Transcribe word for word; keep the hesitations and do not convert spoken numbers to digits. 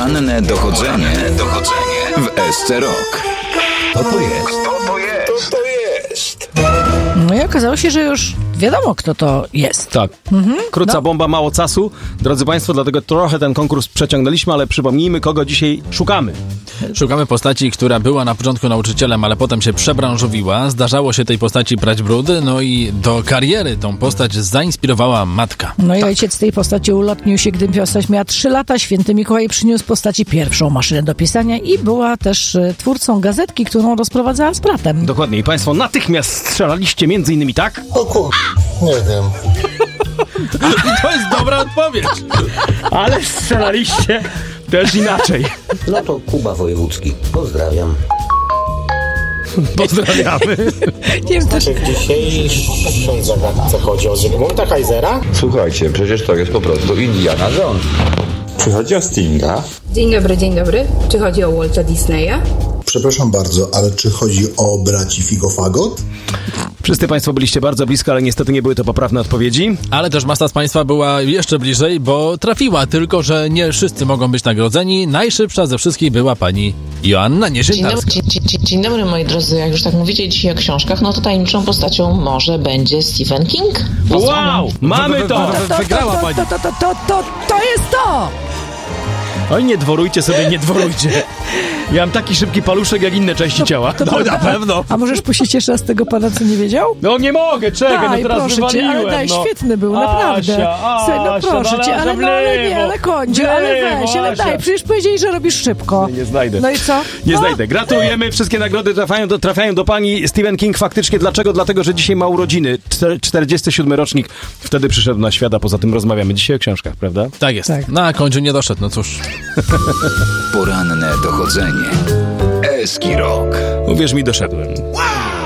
Poranne dochodzenie, dochodzenie w S C Rock. To to jest. To to jest. To to jest. No i okazało się, że już wiadomo, kto to jest. Tak. Mhm. Krótka no. bomba, mało czasu. Drodzy Państwo, dlatego trochę ten konkurs przeciągnęliśmy, ale przypomnijmy, kogo dzisiaj szukamy. Szukamy postaci, która była na początku nauczycielem, ale potem się przebranżowiła. Zdarzało się tej postaci prać brudy, no i do kariery tą postać zainspirowała matka. No i tak. ojciec tej postaci ulotnił się, gdy postać miała trzy lata. Święty Mikołaj przyniósł postaci pierwszą maszynę do pisania i była też y, twórcą gazetki, którą rozprowadzała z bratem. Dokładnie. I Państwo natychmiast strzelaliście między innymi tak? O kur... nie wiem. To jest dobra odpowiedź. Ale strzelaliście też inaczej. No to Kuba Wojewódzki. Pozdrawiam. Pozdrawiamy. Nie wiem, Czy w dzisiejszej zagadce chodzi o Zygmunta Kaisera? Słuchajcie, przecież to jest po prostu Indiana Jones. Czy chodzi o Stinga? Dzień dobry, dzień dobry. Czy chodzi o Walta Disneya? Przepraszam bardzo, ale czy chodzi o braci Figofagot? Wszyscy Państwo byliście bardzo blisko, ale niestety nie były to poprawne odpowiedzi. Ale też masa z Państwa była jeszcze bliżej, bo trafiła, tylko że nie wszyscy mogą być nagrodzeni. Najszybsza ze wszystkich była pani Joanna Niesiętarska. Dzień, dzień, dzień, dzień dobry, moi drodzy. Jak już tak mówicie dzisiaj o książkach, no to tajemniczą postacią może będzie Stephen King. Wow! Mamy to! Wygrała pani. To, to, to, to, to, to jest to! Oj, nie dworujcie sobie, nie dworujcie. Ja mam taki szybki paluszek jak inne części ciała. To, to, no to, na pewno. A możesz puścić jeszcze raz tego pana, co nie wiedział? No nie mogę, czekaj, daj, no teraz proszę wywaliłem. cię, ale daj, no. świetny był, naprawdę. Asia, Słuchaj, no Asia, proszę no, cię, Asia, ale, no, ale nie, ale kądzie, ale weź, ale Asia. daj, przecież powiedzieli, że robisz szybko. Nie, nie znajdę. No i co? Nie no. znajdę. Gratulujemy, wszystkie nagrody trafiają do, trafiają do pani Stephen King. Faktycznie, dlaczego? Dlatego, że dzisiaj ma urodziny. czterdziesty siódmy rocznik, wtedy przyszedł na świat, a poza tym rozmawiamy dzisiaj o książkach, prawda? Tak jest. Tak. Na końcu nie doszedł, no cóż. Poranne dochodzenie. Eski Rock. Uwierz mi, doszedłem.